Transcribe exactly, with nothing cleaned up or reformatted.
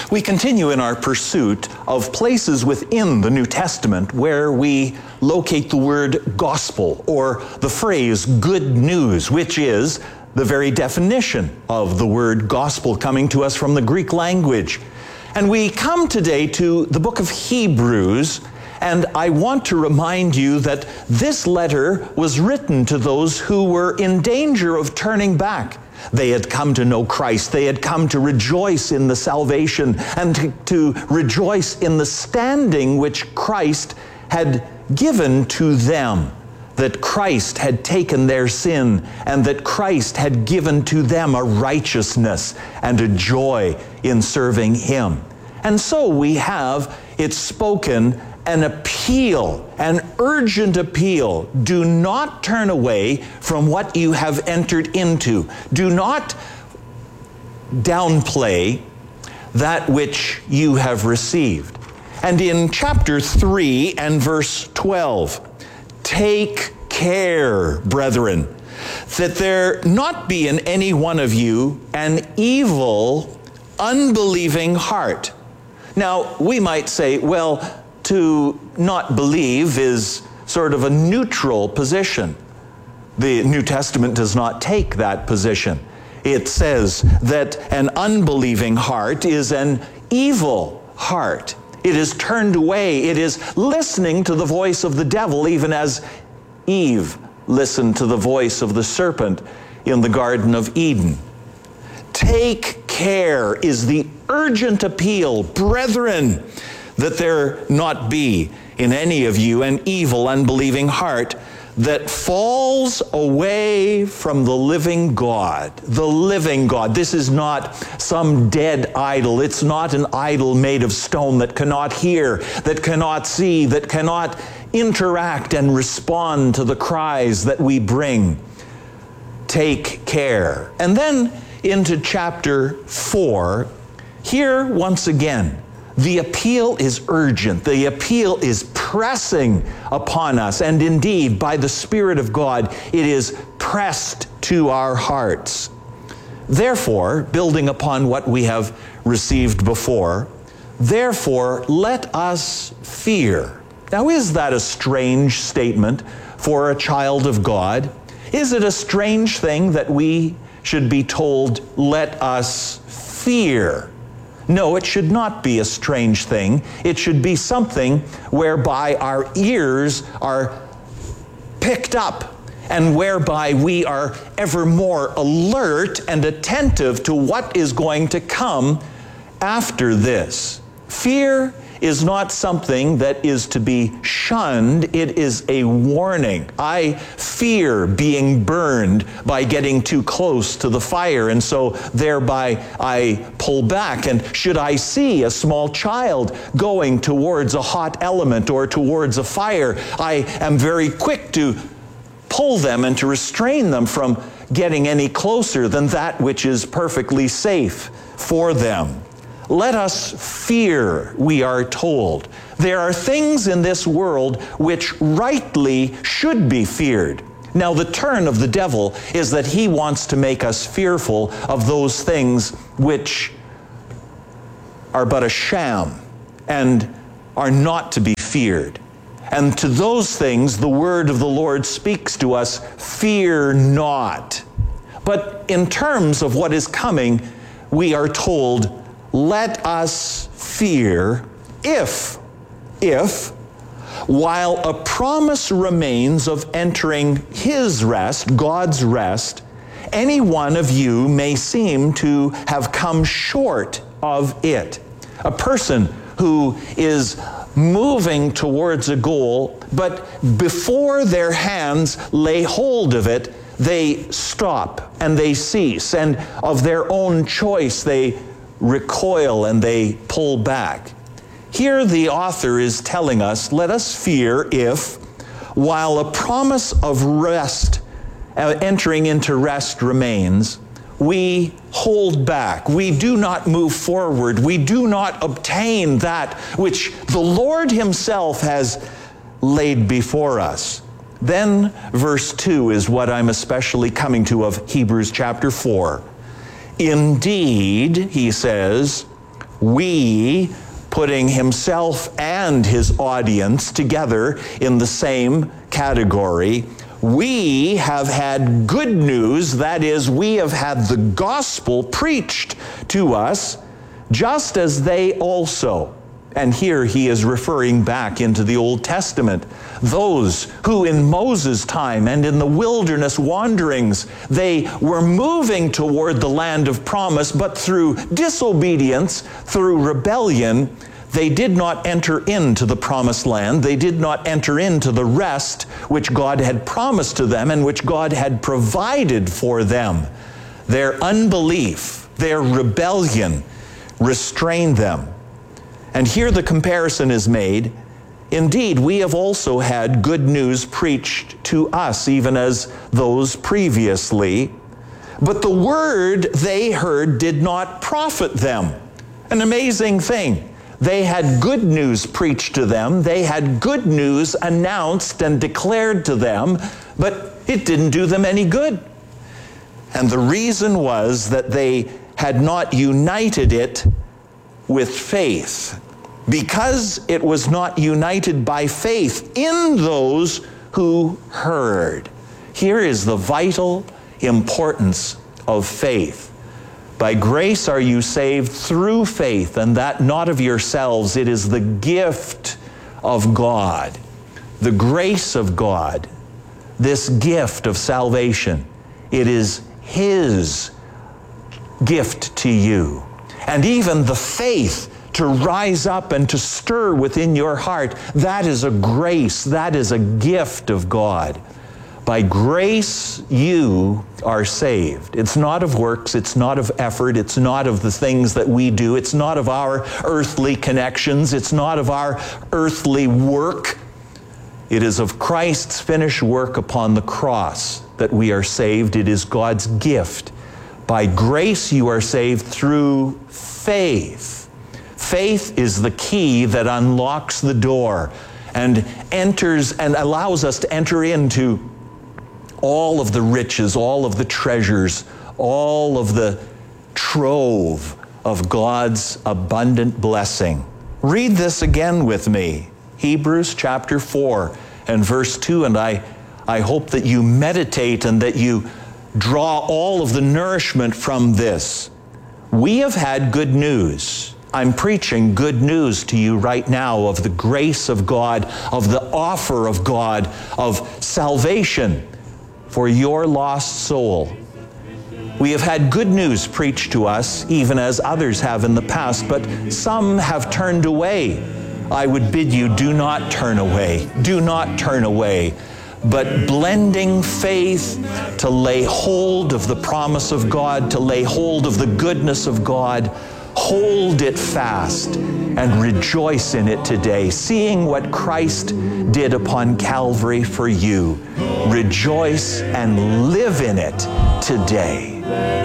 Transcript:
We continue in our pursuit of places within the New Testament where we locate the word gospel, or the phrase good news, which is the very definition of the word gospel coming to us from the Greek language. And we come today to the book of Hebrews, and I want to remind you that this letter was written to those who were in danger of turning back. They had come to know Christ. They had come to rejoice in the salvation and to, to rejoice in the standing which Christ had given to them, that Christ had taken their sin and that Christ had given to them a righteousness and a joy in serving Him. And so we have it spoken, an appeal, an urgent appeal. Do not turn away from what you have entered into. Do not downplay that which you have received. And in chapter three and verse twelve, take care, brethren, that there not be in any one of you an evil, unbelieving heart. Now, we might say, well, to not believe is sort of a neutral position. The New Testament does not take that position. It says that an unbelieving heart is an evil heart. It is turned away. It is listening to the voice of the devil, even as Eve listened to the voice of the serpent in the Garden of Eden. Take care is the urgent appeal, brethren, that there not be in any of you an evil, unbelieving heart that falls away from the living God. The living God. This is not some dead idol. It's not an idol made of stone that cannot hear, that cannot see, that cannot interact and respond to the cries that we bring. Take care. And then into chapter four, here once again, the appeal is urgent. The appeal is pressing upon us. And indeed, by the Spirit of God, it is pressed to our hearts. Therefore, building upon what we have received before, therefore, let us fear. Now, is that a strange statement for a child of God? Is it a strange thing that we should be told, let us fear? No, it should not be a strange thing. It should be something whereby our ears are picked up and whereby we are ever more alert and attentive to what is going to come after this. Fear is not something that is to be shunned. It is a warning. I fear being burned by getting too close to the fire, and so thereby I pull back. And should I see a small child going towards a hot element or towards a fire, I am very quick to pull them and to restrain them from getting any closer than that which is perfectly safe for them. Let us fear, we are told. There are things in this world which rightly should be feared. Now, the turn of the devil is that he wants to make us fearful of those things which are but a sham and are not to be feared. And to those things, the word of the Lord speaks to us, fear not. But in terms of what is coming, we are told, let us fear if, if, while a promise remains of entering His rest, God's rest, any one of you may seem to have come short of it. A person who is moving towards a goal, but before their hands lay hold of it, they stop and they cease, and of their own choice they recoil and they pull back. Here the author is telling us, let us fear if, while a promise of rest, uh, entering into rest remains, we hold back. We do not move forward. We do not obtain that which the Lord Himself has laid before us. Then verse two is what I'm especially coming to of Hebrews chapter four. Indeed, he says, We, putting himself and his audience together in the same category, we have had good news, that is, we have had the gospel preached to us, just as they also. And here he is referring back into the Old Testament. Those who in Moses' time and in the wilderness wanderings, they were moving toward the land of promise, but through disobedience, through rebellion, they did not enter into the promised land. They did not enter into the rest which God had promised to them and which God had provided for them. Their unbelief, their rebellion restrained them. And here the comparison is made. Indeed, we have also had good news preached to us, even as those previously. But the word they heard did not profit them. An amazing thing. They had good news preached to them. They had good news announced and declared to them, but it didn't do them any good. And the reason was that they had not united it with faith. Because it was not united by faith in those who heard. Here is the vital importance of faith. By grace are you saved through faith, and that not of yourselves. It is the gift of God, the grace of God, this gift of salvation. It is His gift to you. And even the faith to rise up and to stir within your heart, that is a grace, that is a gift of God. By grace you are saved. It's not of works, it's not of effort, it's not of the things that we do, it's not of our earthly connections, it's not of our earthly work. It is of Christ's finished work upon the cross that we are saved. It is God's gift. By grace you are saved through faith. Faith is the key that unlocks the door and enters and allows us to enter into all of the riches, all of the treasures, all of the trove of God's abundant blessing. Read this again with me. Hebrews chapter four and verse two, and I, I hope that you meditate and that you draw all of the nourishment from this. We have had good news. I'm preaching good news to you right now of the grace of God, of the offer of God, of salvation for your lost soul. We have had good news preached to us, even as others have in the past, but some have turned away. I would bid you, do not turn away. Do not turn away. But blending faith to lay hold of the promise of God, to lay hold of the goodness of God, hold it fast and rejoice in it today, seeing what Christ did upon Calvary for you. Rejoice and live in it today.